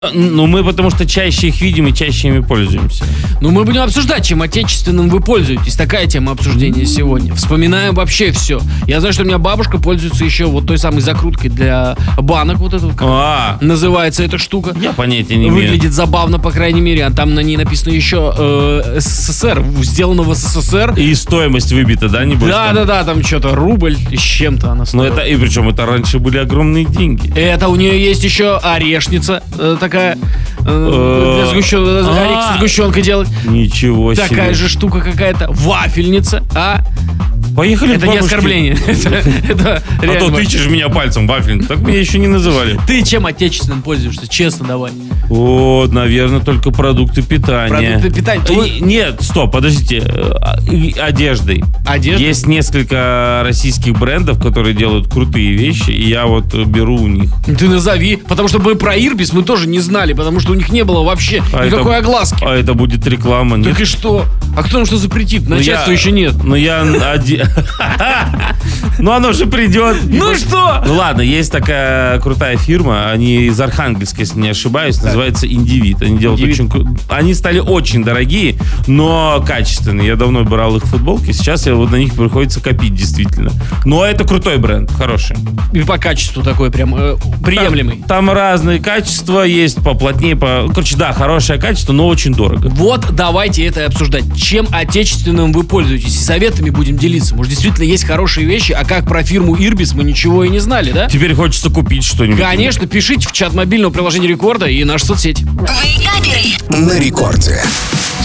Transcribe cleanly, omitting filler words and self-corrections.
Ну, мы потому что чаще их видим и чаще ими пользуемся. Ну, мы будем обсуждать, чем отечественным вы пользуетесь. Такая тема обсуждения сегодня. Вспоминаем вообще все. Я знаю, что у меня бабушка пользуется еще вот той самой закруткой для банок. Вот это как называется эта штука. Я понятия не имею. Выглядит забавно, по крайней мере. А там на ней написано еще СССР. Сделано в СССР. И стоимость выбита, да, небось? Да, там что-то рубль и с чем-то она стоит. Но это, и причем это раньше были огромные деньги. Это у нее есть еще орешница такая. Для сгущенкой делать. Ничего себе. Такая же штука какая-то. Вафельница, Поехали. Это не оскорбление. Это А то реально. тычешь меня пальцем, вафельник. Так меня еще не называли. Ты чем отечественным пользуешься? Честно давай. О, наверное, только продукты питания. Продукты питания. Нет, стоп, подождите. Одеждой. Одежда? Есть несколько российских брендов, которые делают крутые вещи, и я вот беру у них. Ты назови. Потому что мы про Ирбис мы тоже не знали, потому что у них не было вообще никакой огласки. А это будет реклама, нет? Так и что? А кто нам что запретит? Начальства еще нет. Ну я Ну оно же придет. Ну что? Ну ладно, есть такая крутая фирма, они из Архангельска, если не ошибаюсь, называется Индивид. Они делают они стали очень дорогие, но качественные. Я давно брал их футболки, сейчас вот на них приходится копить действительно. Но это крутой бренд, хороший. И по качеству такой прям приемлемый. Там разные качества есть, поплотнее, короче, да, хорошее качество, но очень дорого. Вот давайте это обсуждать. Чем отечественным вы пользуетесь? И советами будем делиться. Может, действительно есть хорошие вещи, а как про фирму Ирбис мы ничего и не знали, да? Теперь хочется купить что-нибудь. Конечно, пишите в чат мобильного приложения Рекорда и наши соцсети. На рекорде.